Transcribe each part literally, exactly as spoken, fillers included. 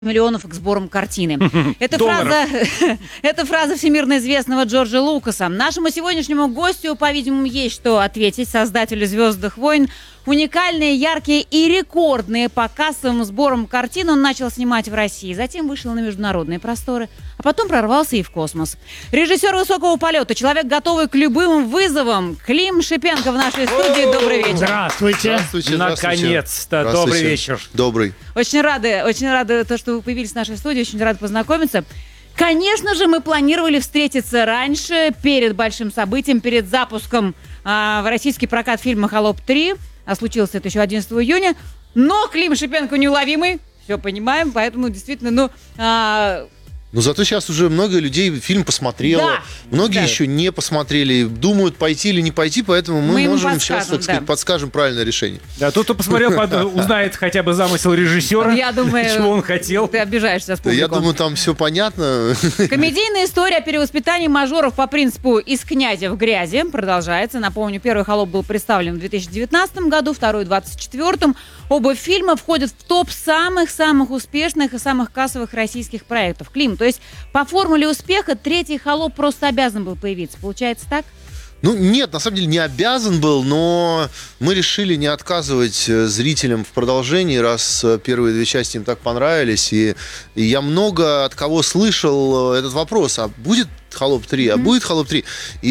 миллионов к сборам картины. Это фраза, это фраза всемирно известного Джорджа Лукаса. Нашему сегодняшнему гостю, по-видимому, есть что ответить, создателю «Звездных войн». Уникальные, яркие и рекордные по кассовым сборам картин он начал снимать в России. Затем вышел на международные просторы, а потом прорвался и в космос. Режиссер высокого полета, человек, готовый к любым вызовам. Клим Шипенко в нашей студии. Добрый вечер. Здравствуйте. Здравствуйте. Наконец-то. Добрый вечер. Добрый. Очень рады, очень рады, то, что вы появились в нашей студии, очень рады познакомиться. Конечно же, мы планировали встретиться раньше, перед большим событием, перед запуском а, в российский прокат фильма «Холоп три». А случилось это еще одиннадцатого июня. Но Клим Шипенко неуловимый, все понимаем, поэтому действительно, ну... А... Но зато сейчас уже много людей фильм посмотрело, да, многие да. еще не посмотрели, думают, пойти или не пойти, поэтому мы, мы можем сейчас, так сказать, да. подскажем правильное решение. Да, тот, кто посмотрел, узнает хотя бы замысел режиссера, Я думаю, чего он хотел. Ты обижаешься с публиком. Я думаю, там все понятно. Комедийная история о перевоспитании мажоров по принципу «из князя в грязи» продолжается. Напомню, первый «Холоп» был представлен в две тысячи девятнадцатом году, второй в двадцать четвёртом. Оба фильма входят в топ самых-самых успешных и самых кассовых российских проектов. Клим, то есть по формуле успеха третий «Холоп» просто обязан был появиться. Получается так? Ну, нет, на самом деле не обязан был, но мы решили не отказывать зрителям в продолжении, раз первые две части им так понравились. И, и я много от кого слышал этот вопрос, а будет «Холоп три», а mm-hmm. будет «Холоп три».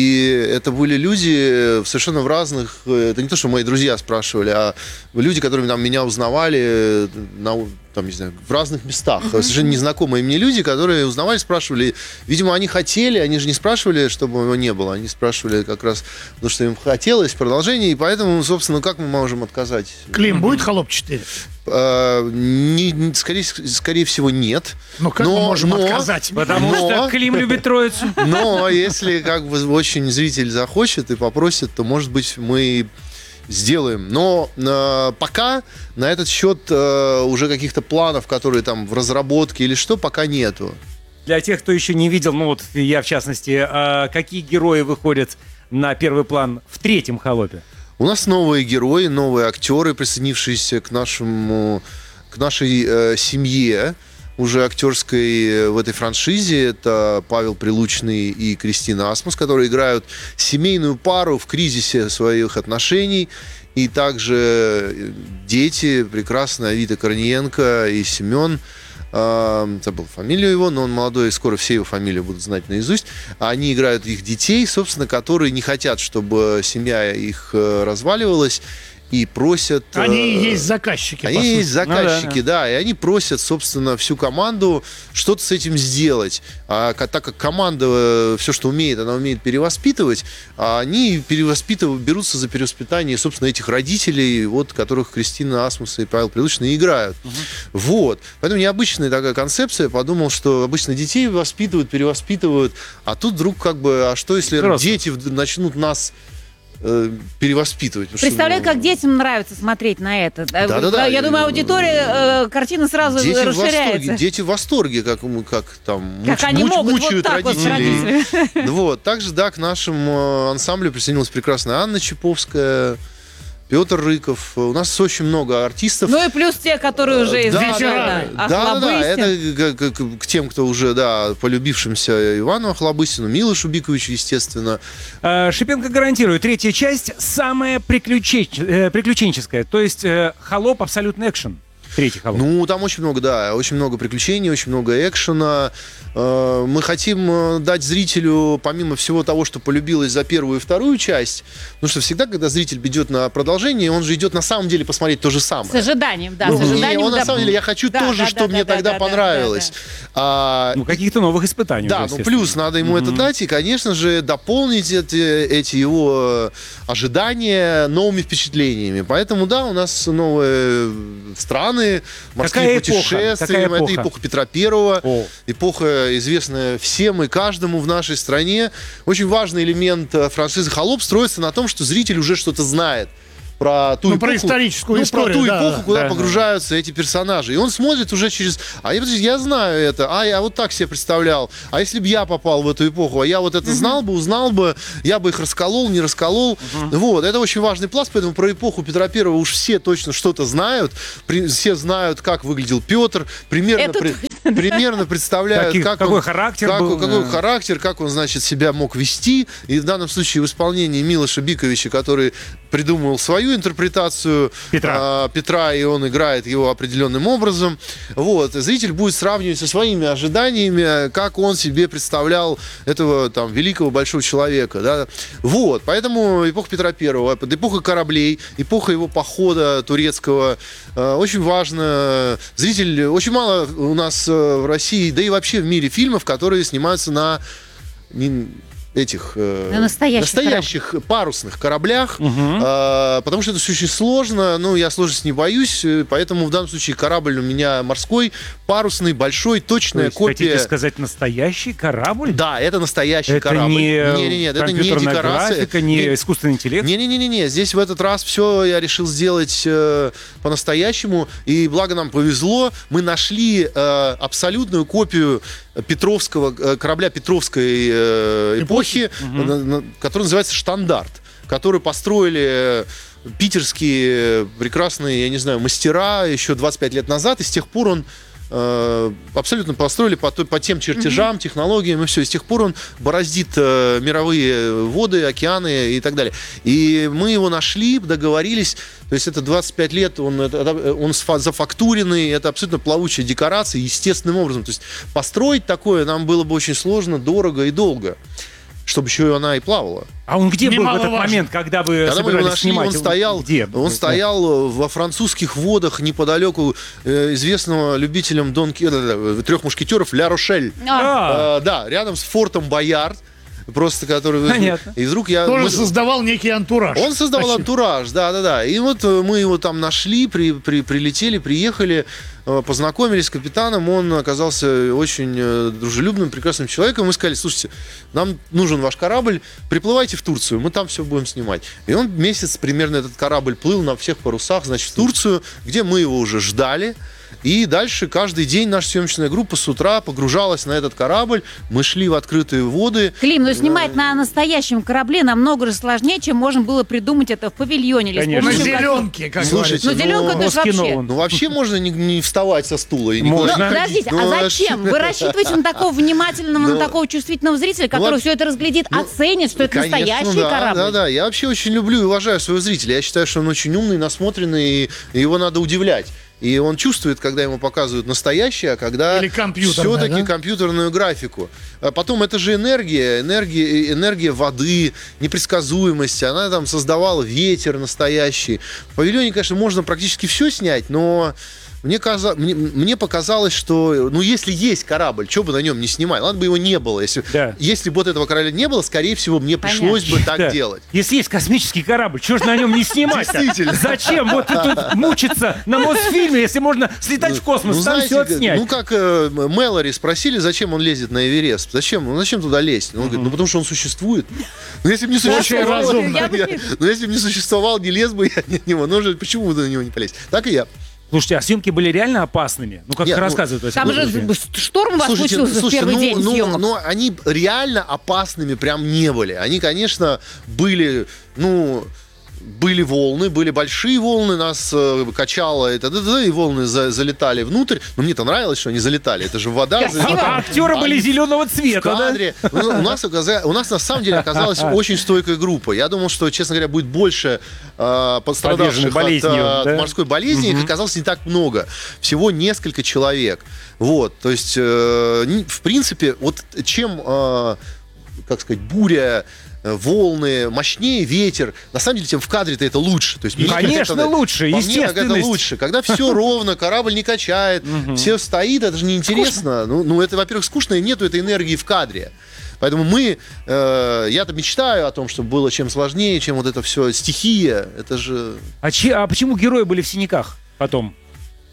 И это были люди совершенно в разных... Это не то, что мои друзья спрашивали, а люди, которые там, меня узнавали на, там, не знаю, в разных местах. Mm-hmm. Совершенно незнакомые мне люди, которые узнавали, спрашивали. Видимо, они хотели, они же не спрашивали, чтобы его не было. Они спрашивали как раз, потому что им хотелось продолжение. И поэтому, собственно, как мы можем отказать? Клим, будет «Холоп четыре»? Uh, не, скорее, скорее всего, нет. Ну, как но, мы можем но, отказать? Потому но, что Клим любит троицу. Но если как бы очень зритель захочет и попросит, то, может быть, мы сделаем. Но э, пока на этот счет э, уже каких-то планов, которые там в разработке или что, пока нету. Для тех, кто еще не видел, ну вот я в частности, э, какие герои выходят на первый план в третьем «Холопе»? У нас новые герои, новые актеры, присоединившиеся к нашему, к нашей э, семье, уже актерской в этой франшизе. Это Павел Прилучный и Кристина Асмус, которые играют семейную пару в кризисе своих отношений. И также дети, прекрасные Авита Корниенко и Семен. Забыл фамилию его, но он молодой, и скоро все его фамилии будут знать наизусть. Они играют их детей, собственно, которые не хотят, чтобы семья их разваливалась, и просят... Они и есть заказчики, Они по сути. есть заказчики, ну, да, да. И они просят, собственно, всю команду что-то с этим сделать. А так как команда все, что умеет, она умеет перевоспитывать, а они перевоспитывают, берутся за перевоспитание, собственно, этих родителей, вот, которых Кристина Асмус и Павел Прилучный играют. Угу. Вот. Поэтому необычная такая концепция. Подумал, что обычно детей воспитывают, перевоспитывают, а тут вдруг как бы, а что если Просто. дети начнут нас... перевоспитывать. Представляю, что... как детям нравится смотреть на это. Да, да, да. Я думаю, аудитория, э, картина сразу дети расширяется. В восторге, дети в восторге, как, как там как муч, они муч, могут мучают вот так родителей. Вот вот. Также, да, к нашему ансамблю присоединилась прекрасная Анна Чаповская, Петр Рыков. У нас очень много артистов. Ну и плюс те, которые уже известны. Да, да, да, это к, к, к тем, кто уже, да, полюбившимся Ивану Охлобыстину, Милошу Биковичу, естественно. Шипенко гарантирует, третья часть самая приключен... приключенческая. То есть «Холоп» абсолютный экшен. Третий «Холоп». Ну, там очень много, да, очень много приключений, очень много экшена. Мы хотим дать зрителю, помимо всего того, что полюбилось за первую и вторую часть, потому что всегда, когда зритель идет на продолжение, он же идет на самом деле посмотреть то же самое. С ожиданием, да. Ну, с ожиданием, он да. на самом деле, я хочу да, тоже, да, что да, мне да, тогда да, понравилось. Да, да, да. А, ну, каких-то новых испытаний. Да, уже, ну плюс надо ему mm-hmm. это дать, и, конечно же, дополнить эти, эти его ожидания новыми впечатлениями. Поэтому, да, у нас новые страны, морские Какая путешествия. эпоха? Это эпоха Петра Первого, О. эпоха, известная всем и каждому в нашей стране. Очень важный элемент франшизы «Холоп» строится на том, что зритель уже что-то знает. про ту ну, эпоху, про историческую ну, историю, про ту да, эпоху, да. куда Да, погружаются эти персонажи. И он смотрит уже через... А я, я знаю это, а я вот так себе представлял. А если бы я попал в эту эпоху, а я вот это знал бы, узнал бы, я бы их расколол, не расколол. Вот, это очень важный пласт, поэтому про эпоху Петра Первого уж все точно что-то знают. При, все знают, как выглядел Петр, примерно, Это при, примерно представляют, Каких- как какой он, характер как, был, он- какой да. характер, как он, значит, себя мог вести. И в данном случае в исполнении Милоша Биковича, который придумал свою интерпретацию Петра. а, Петра, и он играет его определенным образом. Вот. Зритель будет сравнивать со своими ожиданиями, как он себе представлял этого там великого большого человека. Да? Вот. Поэтому эпоха Петра Первого, эпоха кораблей, эпоха его похода турецкого, э, очень важно. Зритель, очень мало у нас э, в России, да и вообще в мире фильмов, которые снимаются на не- этих э, На настоящих настоящих парусных кораблях, э, потому что это все очень сложно, ну, я сложности не боюсь, э, поэтому в данном случае корабль у меня морской, парусный, большой, То точная есть, копия. хотите сказать, настоящий корабль? Да, это настоящий Это корабль. не Не, не, нет, это не компьютерная декорация. графика, не Не- искусственный интеллект? Не-не-не-не, здесь в этот раз все я решил сделать э, по-настоящему, и благо нам повезло, мы нашли э, абсолютную копию Петровского э, корабля Петровской э, эпохи, на- на- который называется «Штандарт», который построили питерские прекрасные, я не знаю, мастера еще двадцать пять лет назад, и с тех пор он э, абсолютно построили по, той- по тем чертежам, технологиям, и все. И с тех пор он бороздит э, мировые воды, океаны и так далее. И мы его нашли, договорились. То есть это двадцать пять лет, он, это- это- он сфа- зафактуренный, это абсолютно плавучая декорация, естественным образом. То есть построить такое нам было бы очень сложно, дорого и долго, чтобы еще и она и плавала. А он где был в этот Немаловажно. момент, когда вы Когда мы его собирались нашли, снимать? он стоял, Где? он стоял во французских водах неподалеку э, известного любителям Дон Ки- э, трех мушкетеров Ля Рошель. А, Э, да, рядом с фортом Боярд. Просто который... Понятно. И вдруг я... Тоже мы- создавал некий антураж. Он создавал антураж, да-да-да. И вот э, мы его там нашли, при, при- прилетели, приехали, э, познакомились с капитаном. Он оказался очень э, дружелюбным, прекрасным человеком. Мы сказали: слушайте, нам нужен ваш корабль, приплывайте в Турцию, мы там все будем снимать. И он месяц примерно этот корабль плыл на всех парусах, значит, в Турцию, где мы его уже ждали. И дальше каждый день наша съемочная группа с утра погружалась на этот корабль. Мы шли в открытые воды. Клим, но снимать на настоящем корабле намного же сложнее, чем можно было придумать это в павильоне или с Конечно. На помощью каких- зеленке, как Слушайте, Ну, зеленка это ну, же вообще. Москинован. ну, вообще можно не, не вставать со стула. И Можно. никуда Но, не подождите, ходить. Ну, а зачем? Вы рассчитываете на такого внимательного, Ну, на такого чувствительного зрителя, который вот, все это разглядит, ну, оценит, что это Конечно, настоящий да, корабль? Да, да, я вообще очень люблю и уважаю своего зрителя. Я считаю, что он очень умный, насмотренный, и его надо удивлять. И он чувствует, когда ему показывают настоящее, а когда Или компьютерное, все-таки да? компьютерную графику. А потом это же энергия, энергия, энергия воды, непредсказуемость. Она там создавала ветер настоящий. В павильоне, конечно, можно практически все снять, но мне, каза... мне, мне показалось, что, ну, если есть корабль, что бы на нем не снимать? Ладно бы его не было. Если, Да. если бы вот этого корабля не было, скорее всего, мне Понятно. пришлось бы так Да. делать. Если есть космический корабль, чего же на нем не снимать? Действительно. Зачем вот тут мучиться на Мосфильме, если можно слетать в космос, Ну, там знаете, все отснять? ну, как э, Мэлори спросили, зачем он лезет на Эверест. Зачем? Ну, зачем туда лезть? Он говорит, ну, потому что он существует. Ну, если бы не существовал, разумно. Я бы я- не- ну, если бы не существовал, не лез бы я на него. Ну, же, почему бы на него не полезть? Так и я. Слушайте, а съемки были реально опасными? Ну, как Нет, ну, рассказывают. во Там всяком же случае. шторм у вас случился в слушайте, первый ну, день ну, съемок. но они реально опасными прям не были. Они, конечно, были, ну... Были волны, были большие волны, нас э, качало, и, т.д., и волны за- залетали внутрь. Но мне-то нравилось, что они залетали. Это же вода. Красиво. залетала. А актеры были Они зеленого в цвета, да? кадре. Ну, у, нас, оказа- у нас на самом деле оказалась очень стойкая группа. Я думал, что, честно говоря, будет больше э, пострадавших от, болезнью, э, от да? морской болезни. Их оказалось не так много. Всего несколько человек. Вот. То есть, э, не- в принципе, вот чем, э, как сказать, буря, э, волны, мощнее ветер. На самом деле, тем в кадре-то это лучше. То есть, мне Конечно, как это- лучше, по мне, как это естественность. лучше. Когда все ровно, корабль не качает, все стоит, это же неинтересно. Ну, ну, это, во-первых, скучно, и нету этой энергии в кадре. Поэтому мы, э, я-то мечтаю о том, чтобы было чем сложнее, чем вот это все стихия. Это же... А, че- а почему герои были в синяках потом?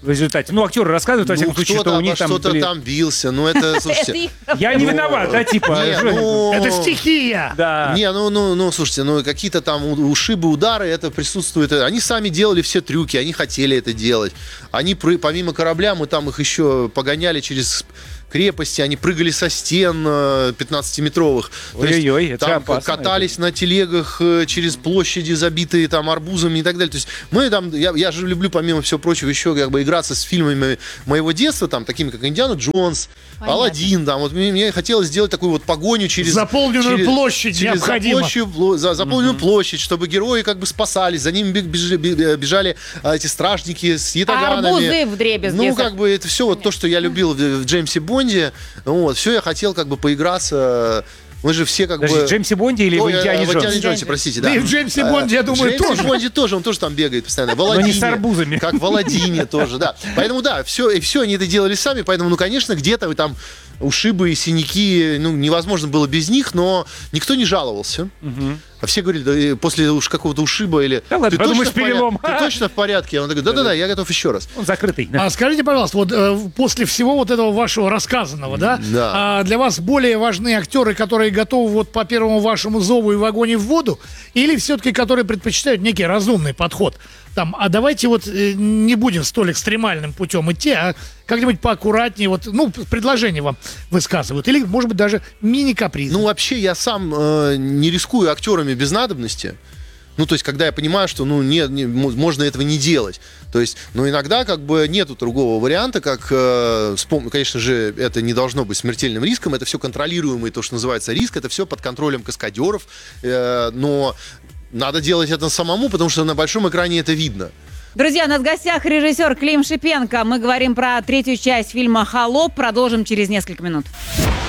в результате. Ну, актеры рассказывают, во всяком Ну, случае, что кто-то у них обо там что-то были- там бился. Ну, это, слушайте... Я не виноват, да, типа? Не, Жень? ну, Это стихия. Да. Не, ну, ну, ну, слушайте, ну, какие-то там у- ушибы, удары, это присутствует. Они сами делали все трюки, они хотели это делать. Они, пры- помимо корабля, мы там их еще погоняли через крепости, они прыгали со стен э, пятнадцатиметровых. То есть Ой-ой-ой, это там опасно, катались на телегах э, через площади, забитые там арбузами и так далее. То есть мы там, я, я же люблю, помимо всего прочего, еще как бы играться с фильмами моего детства, там, такими как «Индиана Джонс», Понятно. «Аладдин», там, вот мне, мне хотелось сделать такую вот погоню через... Заполненную через- площадь через необходимо. заполненную пло- за, заполненную площадь, чтобы герои как бы спасались, за ними бег- бежи- бе- бежали а, эти стражники с ятаганами. Арбузы вдребезги. Ну, как бы это все вот то, что я любил в, в Джеймсе Бонде. Вот, все я хотел как бы поиграться. Мы же все как Подожди, бы... в Джеймсе Бонде или Ой, в «Индиане в «Индиане Джонсе»? Джонсе», простите, да. Да и в Джеймсе А, Бонде, я в думаю, Джеймсе тоже. Бонде тоже, он тоже там бегает постоянно. В Но не «Аладдине». с арбузами. Как в «Аладдине» тоже, да. Поэтому, да, все, и все они это делали сами, поэтому, ну, конечно, где-то вы там ушибы и синяки, ну, невозможно было без них, но никто не жаловался. А все говорили, да, и после уж какого-то ушиба или... Да ладно, ты, точно подумаешь, в порядке? перелом. Ты точно в порядке? Он говорит, да-да-да, я готов еще раз. Он закрытый. да. А скажите, пожалуйста, вот э, после всего вот этого вашего рассказанного, да, Да. а для вас более важны актеры, которые готовы вот по первому вашему зову и в огонь и в воду, или все-таки которые предпочитают некий разумный подход? Там, а давайте вот э, не будем столь экстремальным путем идти, а как-нибудь поаккуратнее, вот, ну, предложение вам высказывают, или, может быть, даже мини-каприз. Ну, вообще, я сам э, не рискую актерами без надобности. Ну, то есть, когда я понимаю, что, ну, нет, не, мо- можно этого не делать. То есть, ну, иногда, как бы, нету другого варианта, как, э, вспом- конечно же, это не должно быть смертельным риском, это все контролируемый, то, что называется, риск, это все под контролем каскадеров, э, но надо делать это самому, потому что на большом экране это видно. Друзья, у нас в гостях режиссер Клим Шипенко. Мы говорим про третью часть фильма «Холоп». Продолжим через несколько минут.